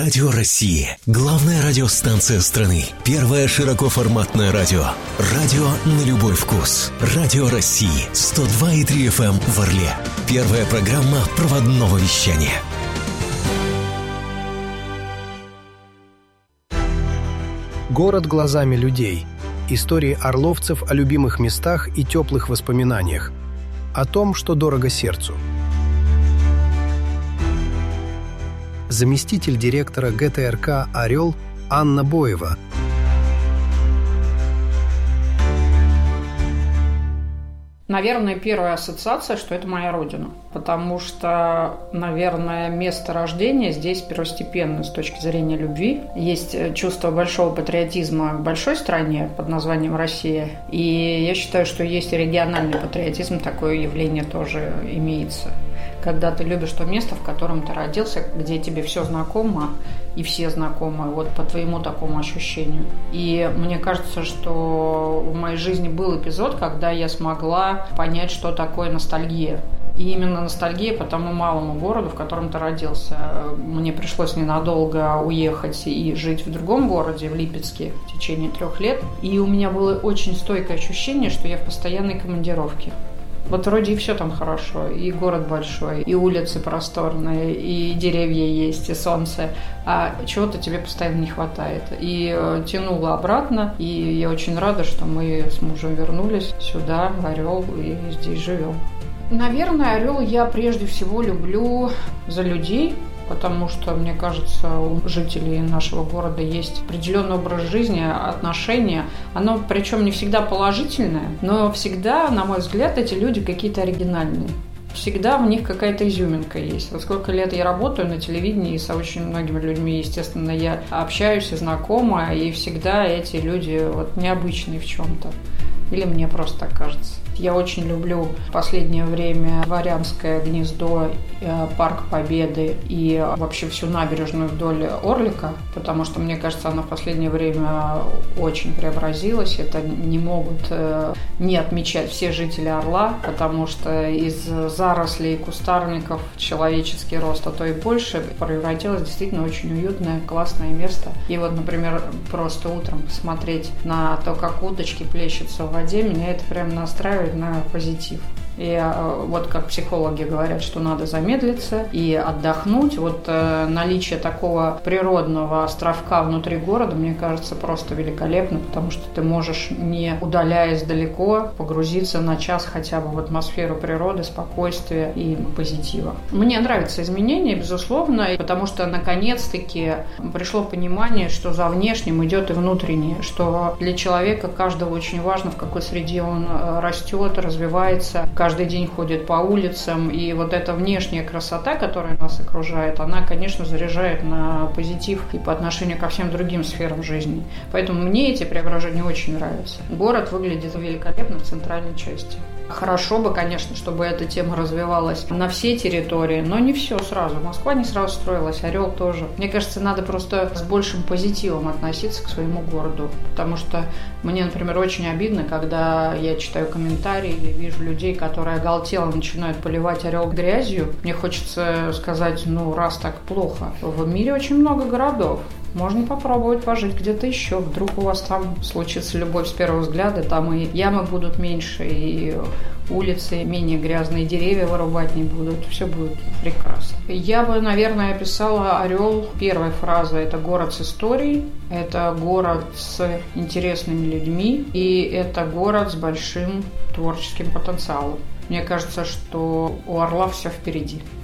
Радио России. Главная радиостанция страны. Первое широкоформатное радио. Радио на любой вкус. Радио России. 102,3 FM в Орле. Первая программа проводного вещания. Город глазами людей. Истории орловцев о любимых местах и теплых воспоминаниях. О том, что дорого сердцу. Заместитель директора ГТРК «Орел» Анна Боева. Наверное, первая ассоциация, что это моя родина. Потому что, наверное, место рождения здесь первостепенно с точки зрения любви. Есть чувство большого патриотизма к большой стране под названием Россия. И я считаю, что есть и региональный патриотизм, такое явление тоже имеется. Когда ты любишь то место, в котором ты родился, где тебе все знакомо и все знакомы, вот по твоему такому ощущению. И мне кажется, что в моей жизни был эпизод, когда я смогла понять, что такое ностальгия. И именно ностальгия по тому малому городу, в котором ты родился. Мне пришлось ненадолго уехать и жить в другом городе, в Липецке, в течение 3 лет. И у меня было очень стойкое ощущение, что я в постоянной командировке. Вот вроде и все там хорошо, и город большой, и улицы просторные, и деревья есть, и солнце, а чего-то тебе постоянно не хватает. И тянуло обратно, и я очень рада, что мы с мужем вернулись сюда, в Орел, и здесь живем. Наверное, Орел я прежде всего люблю за людей, потому что, мне кажется, у жителей нашего города есть определенный образ жизни, отношения. Оно, причем, не всегда положительное, но всегда, на мой взгляд, эти люди какие-то оригинальные. Всегда в них какая-то изюминка есть. Вот сколько лет я работаю на телевидении, и с очень многими людьми, естественно, я общаюсь и знакома, и всегда эти люди вот необычные в чем-то. Или мне просто так кажется. Я очень люблю в последнее время Дворянское гнездо, Парк Победы и вообще всю набережную вдоль Орлика, потому что, мне кажется, она в последнее время очень преобразилась. Это не могут не отмечать все жители Орла, потому что из зарослей кустарников человеческий рост, а то и больше, превратилось в действительно очень уютное, классное место. И вот, например, просто утром посмотреть на то, как уточки плещутся в воде, меня это прям настраивает на позитив. И вот как психологи говорят, что надо замедлиться и отдохнуть. Вот наличие такого природного островка внутри города, мне кажется, просто великолепно, потому что ты можешь, не удаляясь далеко, погрузиться на час хотя бы в атмосферу природы, спокойствия и позитива. Мне нравятся изменения, безусловно, потому что наконец-таки пришло понимание, что за внешним идет и внутреннее, что для человека каждого очень важно, в какой среде он растет, развивается, каждый день ходит по улицам, и вот эта внешняя красота, которая нас окружает, она, конечно, заряжает на позитив и по отношению ко всем другим сферам жизни. Поэтому мне эти преображения очень нравятся. Город выглядит великолепно в центральной части. Хорошо бы, конечно, чтобы эта тема развивалась на всей территории, но не все сразу. Москва не сразу строилась, Орел тоже. Мне кажется, надо просто с большим позитивом относиться к своему городу, потому что мне, например, очень обидно, когда я читаю комментарии или вижу людей, которые оголтело начинают поливать Орел грязью. Мне хочется сказать, раз так плохо. В мире очень много городов. Можно попробовать пожить где-то еще. Вдруг у вас там случится любовь с первого взгляда, там и ямы будут меньше, и улицы менее грязные, деревья вырубать не будут. Все будет прекрасно. Я бы, наверное, описала Орел. Первая фраза – это город с историей, это город с интересными людьми, и это город с большим творческим потенциалом. Мне кажется, что у Орла все впереди.